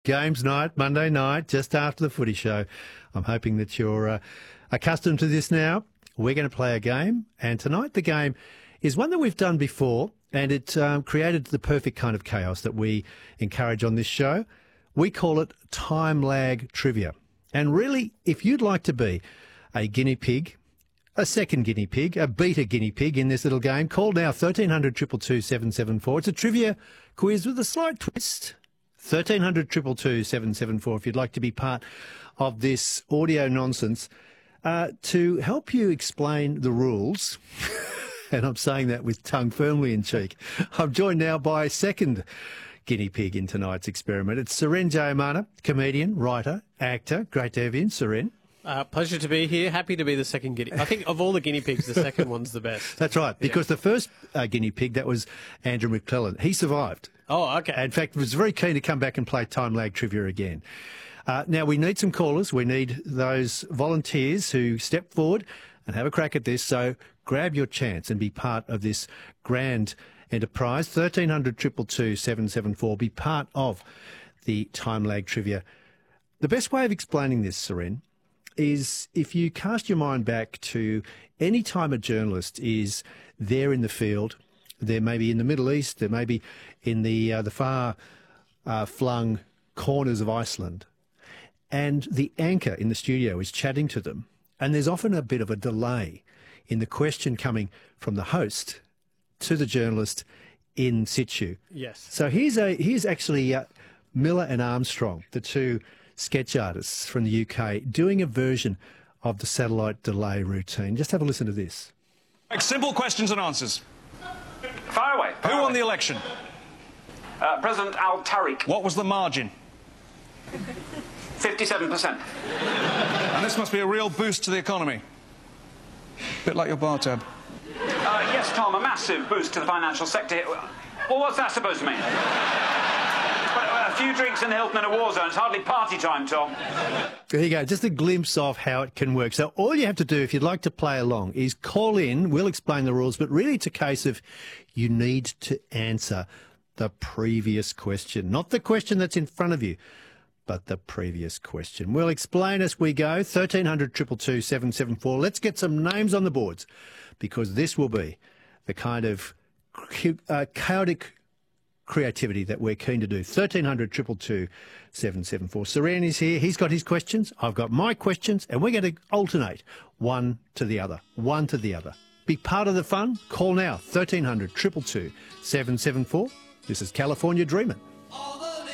games night, Monday night, just after the footy show. I'm hoping that you're accustomed to this now. We're going to play a game, and tonight the game is one that we've done before, and it created the perfect kind of chaos that we encourage on this show. We call it Time Lag Trivia. And really, if you'd like to be a guinea pig, a second guinea pig, a beta guinea pig in this little game, call now 1300 222 774. It's a trivia quiz with a slight twist. 1300 222 774 if you'd like to be part of this audio nonsense. To help you explain the rules, and I'm saying that with tongue firmly in cheek, I'm joined now by a second guinea pig in tonight's experiment. It's Suren Jayamana, comedian, writer, actor. Great to have you in, Suren. Pleasure to be here. Happy to be the second guinea. I think of all the guinea pigs, the second one's the best. That's right, because the first guinea pig, that was Andrew McClellan. He survived. Oh, okay. In fact, was very keen to come back and play Time Lag Trivia again. Now, we need some callers. We need those volunteers who step forward and have a crack at this. So grab your chance and be part of this grand enterprise. 1300 222 774. Be part of the Time Lag Trivia. The best way of explaining this, Suren, is if you cast your mind back to any time a journalist is there in the field, they're maybe in the Middle East, they're maybe in the far flung corners of Iceland, and the anchor in the studio is chatting to them, and there's often a bit of a delay in the question coming from the host to the journalist in situ. Yes. So here's actually Miller and Armstrong, the two sketch artists from the UK, doing a version of the satellite delay routine. Just have a listen to this. Simple questions and answers. Fire away. Who won the election? President Al-Tariq. What was the margin? 57%. And this must be a real boost to the economy. Bit like your bar tab. Yes, Tom, a massive boost to the financial sector. Well, what's that supposed to mean? A few drinks in the Hilton and a war zone. It's hardly party time, Tom. There you go, just a glimpse of how it can work. So all you have to do, if you'd like to play along, is call in. We'll explain the rules, but really it's a case of you need to answer the previous question. Not the question that's in front of you, but the previous question. We'll explain as we go. 1300 222 774. Let's get some names on the boards, because this will be the kind of chaotic creativity that we're keen to do. 1300 222 774. Suren is here. He's got his questions. I've got my questions, and we're going to alternate one to the other. Be part of the fun. Call now. 1300 222 774. This is California Dreamin'.